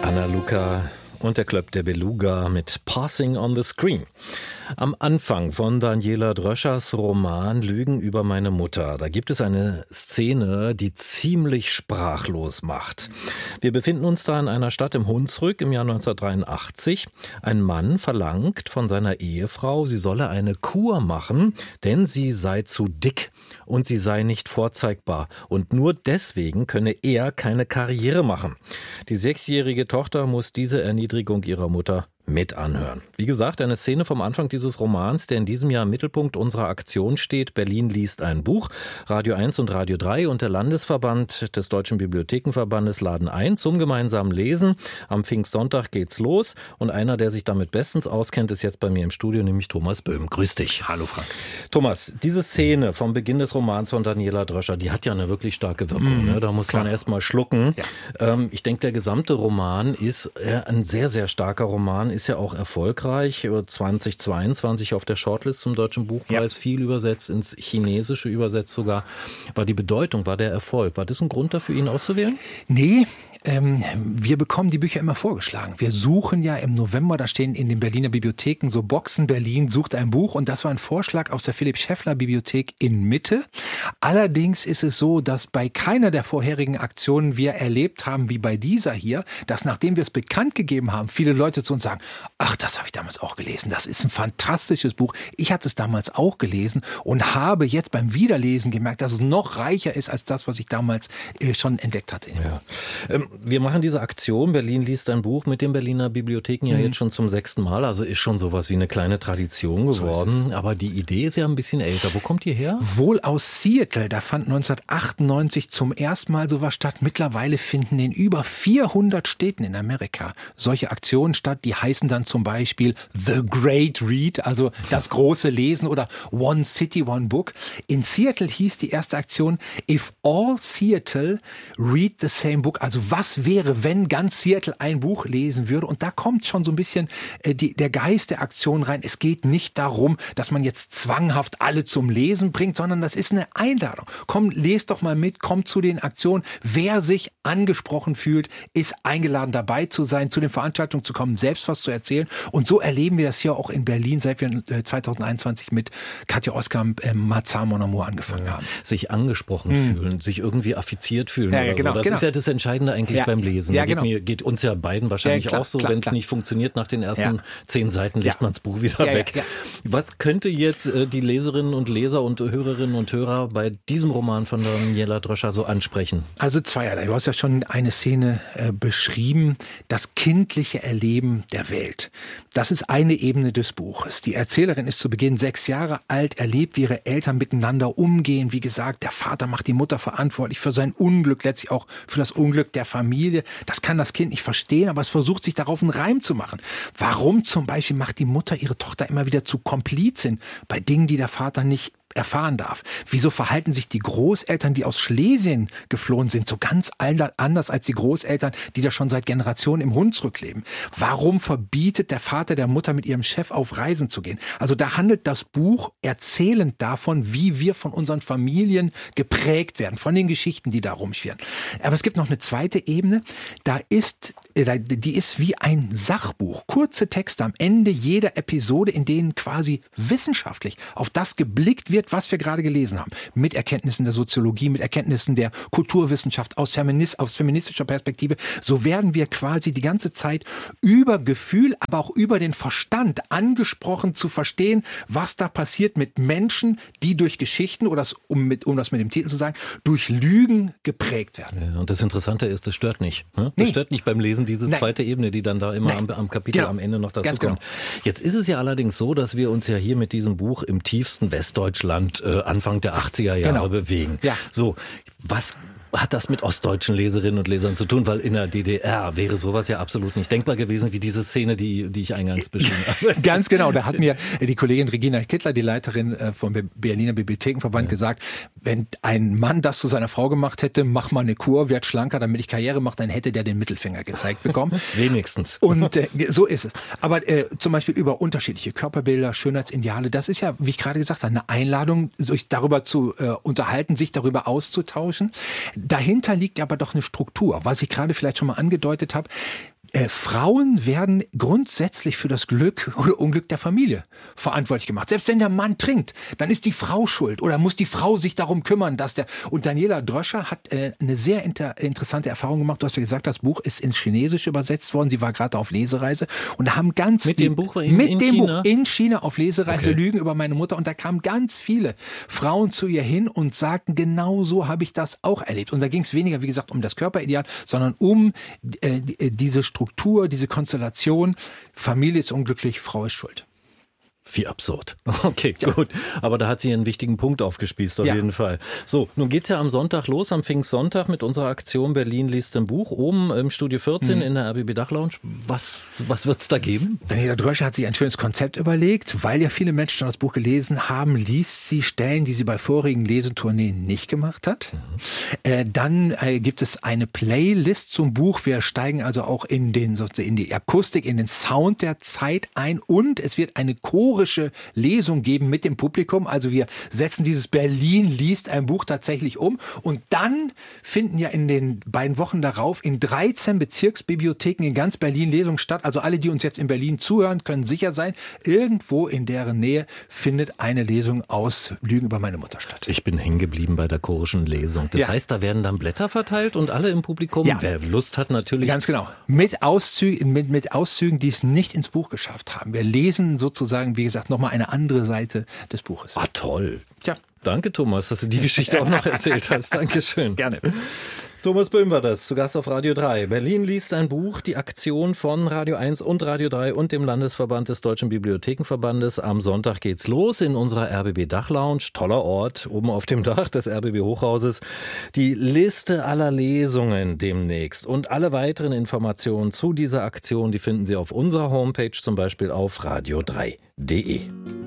Anna Luca und der Club der Beluga mit Passing on the Screen. Am Anfang von Daniela Dröschers Roman Lügen über meine Mutter, da gibt es eine Szene, die ziemlich sprachlos macht. Wir befinden uns da in einer Stadt im Hunsrück im Jahr 1983. Ein Mann verlangt von seiner Ehefrau, sie solle eine Kur machen, denn sie sei zu dick und sie sei nicht vorzeigbar. Und nur deswegen könne er keine Karriere machen. Die 6-jährige Tochter muss diese Erniedrigung ihrer Mutter mit anhören. Wie gesagt, eine Szene vom Anfang dieses Romans, der in diesem Jahr im Mittelpunkt unserer Aktion steht. Berlin liest ein Buch. Radio 1 und Radio 3 und der Landesverband des Deutschen Bibliothekenverbandes laden ein zum gemeinsamen Lesen. Am Pfingstsonntag geht's los und einer, der sich damit bestens auskennt, ist jetzt bei mir im Studio, nämlich Thomas Böhm. Grüß dich. Hallo Frank. Thomas, diese Szene vom Beginn des Romans von Daniela Dröscher, die hat ja eine wirklich starke Wirkung. Ne? Da muss man erst mal schlucken. Ja. Ich denke, der gesamte Roman ist ein sehr, sehr starker Roman, ist ja auch erfolgreich, 2022 auf der Shortlist zum Deutschen Buchpreis, viel übersetzt, ins Chinesische übersetzt sogar. War die Bedeutung, war der Erfolg, war das ein Grund dafür, ihn auszuwählen? Nee, wir bekommen die Bücher immer vorgeschlagen. Wir suchen ja im November, da stehen in den Berliner Bibliotheken so Boxen, Berlin sucht ein Buch und das war ein Vorschlag aus der Philipp-Scheffler-Bibliothek in Mitte. Allerdings ist es so, dass bei keiner der vorherigen Aktionen wir erlebt haben, wie bei dieser hier, dass nachdem wir es bekannt gegeben haben, viele Leute zu uns sagen, ach, das habe ich damals auch gelesen, das ist ein fantastisches Buch. Ich hatte es damals auch gelesen und habe jetzt beim Wiederlesen gemerkt, dass es noch reicher ist als das, was ich damals schon entdeckt hatte. Wir machen diese Aktion, Berlin liest ein Buch, mit den Berliner Bibliotheken ja jetzt schon zum 6. Mal, also ist schon sowas wie eine kleine Tradition geworden. So, aber die Idee ist ja ein bisschen älter. Wo kommt die her? Wohl aus Seattle, da fand 1998 zum ersten Mal sowas statt. Mittlerweile finden in über 400 Städten in Amerika solche Aktionen statt, die heißen dann zum Beispiel The Great Read, also das große Lesen oder One City, One Book. In Seattle hieß die erste Aktion If All Seattle Read the Same Book, also was wäre, wenn ganz Seattle ein Buch lesen würde? Und da kommt schon so ein bisschen der Geist der Aktion rein. Es geht nicht darum, dass man jetzt zwanghaft alle zum Lesen bringt, sondern das ist eine Einladung. Komm, lest doch mal mit, kommt zu den Aktionen. Wer sich angesprochen fühlt, ist eingeladen, dabei zu sein, zu den Veranstaltungen zu kommen, selbst was zu erzählen. Und so erleben wir das hier auch in Berlin, seit wir 2021 mit Katja Oskamp Mazar Mon Amour angefangen haben. Sich angesprochen fühlen, sich irgendwie affiziert fühlen oder genau, so. Das ist ja das Entscheidende eigentlich beim Lesen. Ja, genau. Geht uns ja beiden wahrscheinlich auch so. Wenn es nicht funktioniert nach den ersten 10 Seiten, legt man das Buch wieder weg. Ja. Was könnte jetzt die Leserinnen und Leser und Hörerinnen und Hörer bei diesem Roman von Daniela Dröscher so ansprechen? Also zweierlei. Du hast ja schon eine Szene beschrieben, das kindliche Erleben der Welt. Das ist eine Ebene des Buches. Die Erzählerin ist zu Beginn 6 Jahre alt, erlebt, wie ihre Eltern miteinander umgehen. Wie gesagt, der Vater macht die Mutter verantwortlich für sein Unglück, letztlich auch für das Unglück der Familie. Das kann das Kind nicht verstehen, aber es versucht sich darauf einen Reim zu machen. Warum zum Beispiel macht die Mutter ihre Tochter immer wieder zu Komplizin bei Dingen, die der Vater nicht erfahren darf? Wieso verhalten sich die Großeltern, die aus Schlesien geflohen sind, so ganz anders als die Großeltern, die da schon seit Generationen im Hunsrück leben? Warum verbietet der Vater der Mutter, mit ihrem Chef auf Reisen zu gehen? Also da handelt das Buch erzählend davon, wie wir von unseren Familien geprägt werden, von den Geschichten, die da rumschwirren. Aber es gibt noch eine zweite Ebene, die ist wie ein Sachbuch. Kurze Texte am Ende jeder Episode, in denen quasi wissenschaftlich auf das geblickt wird, was wir gerade gelesen haben. Mit Erkenntnissen der Soziologie, mit Erkenntnissen der Kulturwissenschaft, aus feministischer Perspektive. So werden wir quasi die ganze Zeit über Gefühl, aber auch über den Verstand angesprochen zu verstehen, was da passiert mit Menschen, die durch Geschichten oder um das mit dem Titel zu sagen, durch Lügen geprägt werden. Ja, und das Interessante ist, das stört nicht. Ne? Das stört nicht beim Lesen, diese zweite Ebene, die dann da immer am Kapitel am Ende noch dazu kommt. Genau. Jetzt ist es ja allerdings so, dass wir uns ja hier mit diesem Buch im tiefsten Westdeutschland Anfang der 80er Jahre bewegen. Ja. So, was hat das mit ostdeutschen Leserinnen und Lesern zu tun? Weil in der DDR wäre sowas ja absolut nicht denkbar gewesen, wie diese Szene, die ich eingangs beschrieben habe. Ganz genau. Da hat mir die Kollegin Regina Kittler, die Leiterin vom Berliner Bibliothekenverband, gesagt, wenn ein Mann das zu seiner Frau gemacht hätte, mach mal eine Kur, werd schlanker, damit ich Karriere mache, dann hätte der den Mittelfinger gezeigt bekommen. Wenigstens. Und so ist es. Aber zum Beispiel über unterschiedliche Körperbilder, Schönheitsideale, das ist ja, wie ich gerade gesagt habe, eine Einladung, sich darüber zu unterhalten, sich darüber auszutauschen. Dahinter liegt aber doch eine Struktur, was ich gerade vielleicht schon mal angedeutet habe. Frauen werden grundsätzlich für das Glück oder Unglück der Familie verantwortlich gemacht. Selbst wenn der Mann trinkt, dann ist die Frau schuld oder muss die Frau sich darum kümmern, dass der... Und Daniela Dröscher hat eine sehr interessante Erfahrung gemacht. Du hast ja gesagt, das Buch ist ins Chinesische übersetzt worden. Sie war gerade auf Lesereise und da haben dem Buch in China auf Lesereise, okay. Lügen über meine Mutter. Und da kamen ganz viele Frauen zu ihr hin und sagten, genau so habe ich das auch erlebt. Und da ging es weniger, wie gesagt, um das Körperideal, sondern um diese Struktur, diese Konstellation, Familie ist unglücklich, Frau ist schuld. Wie absurd. Okay, gut. Aber da hat sie einen wichtigen Punkt aufgespießt, auf jeden Fall. So, nun geht's ja am Sonntag los, am Pfingstsonntag mit unserer Aktion Berlin liest ein Buch, oben im Studio 14 in der RBB Dachlounge. Was wird's da geben? Daniela Dröscher hat sich ein schönes Konzept überlegt, weil ja viele Menschen schon das Buch gelesen haben, liest sie Stellen, die sie bei vorigen Lesetourneen nicht gemacht hat. Dann gibt es eine Playlist zum Buch. Wir steigen also auch in die Akustik, in den Sound der Zeit ein und es wird eine chorische Lesung geben mit dem Publikum. Also wir setzen dieses Berlin liest ein Buch tatsächlich um. Und dann finden ja in den beiden Wochen darauf in 13 Bezirksbibliotheken in ganz Berlin Lesungen statt. Also alle, die uns jetzt in Berlin zuhören, können sicher sein, irgendwo in deren Nähe findet eine Lesung aus Lügen über meine Mutter statt. Ich bin hängen geblieben bei der chorischen Lesung. Das heißt, da werden dann Blätter verteilt und alle im Publikum, wer Lust hat natürlich. Ganz genau. Mit Auszügen, die es nicht ins Buch geschafft haben. Wir lesen sozusagen, wie gesagt, nochmal eine andere Seite des Buches. Ah, toll. Tja. Danke, Thomas, dass du die Geschichte auch noch erzählt hast. Dankeschön. Gerne. Thomas Böhm war das, zu Gast auf Radio 3. Berlin liest ein Buch, die Aktion von Radio 1 und Radio 3 und dem Landesverband des Deutschen Bibliothekenverbandes. Am Sonntag geht's los in unserer RBB Dachlounge. Toller Ort, oben auf dem Dach des RBB Hochhauses. Die Liste aller Lesungen demnächst und alle weiteren Informationen zu dieser Aktion, die finden Sie auf unserer Homepage, zum Beispiel auf radio3.de.